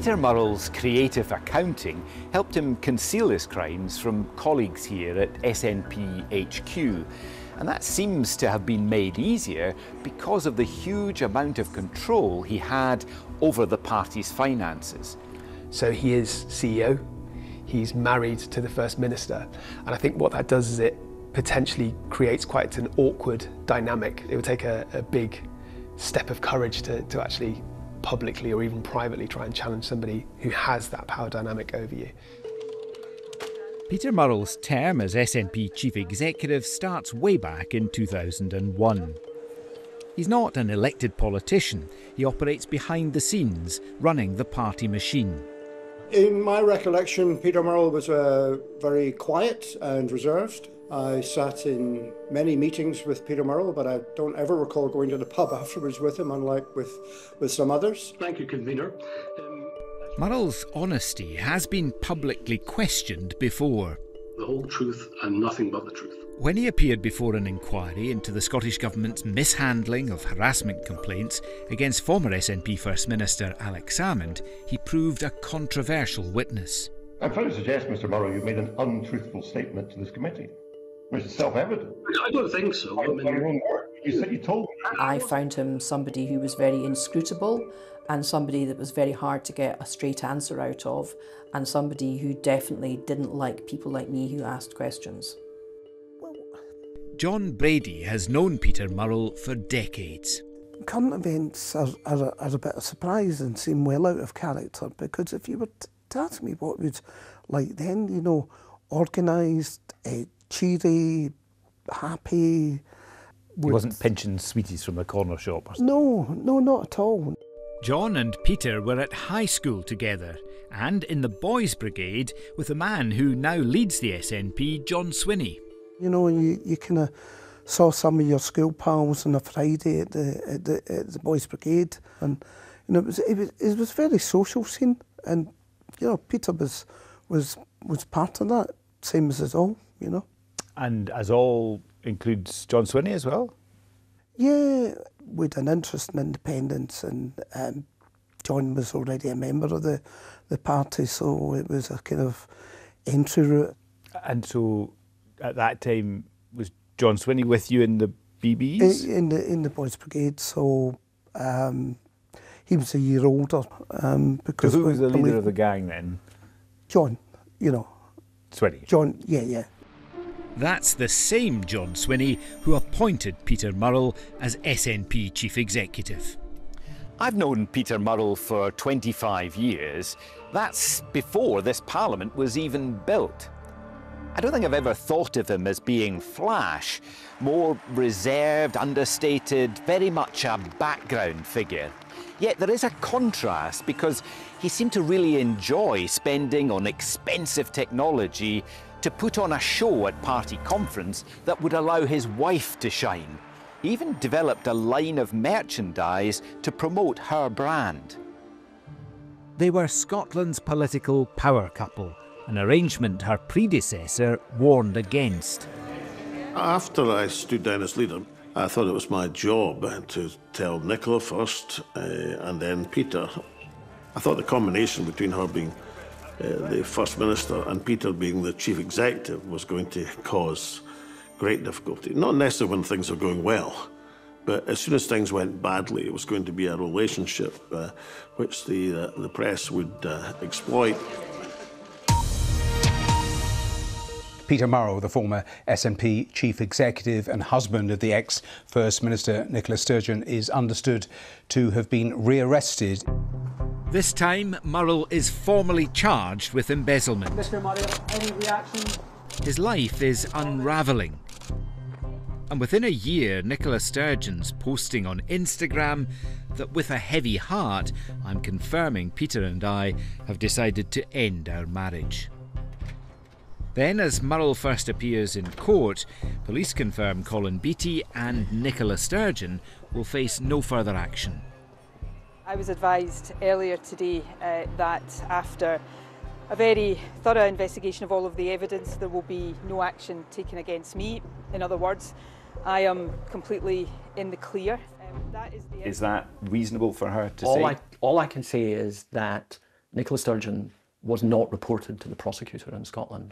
Peter Murrell's creative accounting helped him conceal his crimes from colleagues here at SNP HQ. And that seems to have been made easier because of the huge amount of control he had over the party's finances. So he is CEO, he's married to the First Minister, and I think what that does is it potentially creates quite an awkward dynamic. It would take a big step of courage to actually publicly or even privately try and challenge somebody who has that power dynamic over you. Peter Murrell's term as SNP Chief Executive starts way back in 2001. He's not an elected politician. He operates behind the scenes, running the party machine. In my recollection, Peter Murrell was very quiet and reserved. I sat in many meetings with Peter Murrell, but I don't ever recall going to the pub afterwards with him, unlike with some others. Thank you, convener. Murrell's honesty has been publicly questioned before. The whole truth and nothing but the truth. When he appeared before an inquiry into the Scottish Government's mishandling of harassment complaints against former SNP First Minister Alex Salmond, he proved a controversial witness. I'm trying to suggest, Mr Murrow, you've made an untruthful statement to this committee. Which is self-evident. I don't think so. By your own word. You said you told me. I found him somebody who was very inscrutable and somebody that was very hard to get a straight answer out of, and somebody who definitely didn't like people like me who asked questions. John Brady has known Peter Murrell for decades. Current events are a bit of surprise and seem well out of character, because if you were to ask me what would like then, you know, organised, cheery, happy. He wasn't pinching sweeties from the corner shop or something? No, not at all. John and Peter were at high school together and in the Boys Brigade with a man who now leads the SNP, John Swinney. You know, you kind of saw some of your school pals on a Friday at the Boys Brigade, and you know it was a very social scene, and you know Peter was part of that, same as us all, you know. And as all includes John Swinney as well? Yeah, we had an interest in independence, and John was already a member of the party, so it was a kind of entry route. And so, at that time, was John Swinney with you in the BBs? In the Boys Brigade, so he was a year older. Because so who was the leader of the gang then? John, you know. Swinney? John, yeah. That's the same John Swinney who appointed Peter Murrell as SNP Chief Executive. I've known Peter Murrell for 25 years. That's before this Parliament was even built. I don't think I've ever thought of him as being flash, more reserved, understated, very much a background figure. Yet there is a contrast because he seemed to really enjoy spending on expensive technology to put on a show at party conference that would allow his wife to shine. He even developed a line of merchandise to promote her brand. They were Scotland's political power couple, an arrangement her predecessor warned against. After I stood down as leader, I thought it was my job to tell Nicola first and then Peter. I thought the combination between her being the First Minister and Peter being the Chief Executive was going to cause great difficulty. Not necessarily when things are going well, but as soon as things went badly, it was going to be a relationship which the press would exploit. Peter Murrell, the former SNP Chief Executive and husband of the ex-First Minister Nicola Sturgeon, is understood to have been rearrested. This time, Murrell is formally charged with embezzlement. Mr. Murrell, any reaction? His life is unravelling. And within a year, Nicola Sturgeon's posting on Instagram that with a heavy heart, I'm confirming Peter and I have decided to end our marriage. Then, as Murrell first appears in court, police confirm Colin Beattie and Nicola Sturgeon will face no further action. I was advised earlier today that after a very thorough investigation of all of the evidence, there will be no action taken against me. In other words, I am completely in the clear. Is that reasonable for her to say? All I can say is that Nicola Sturgeon was not reported to the prosecutor in Scotland.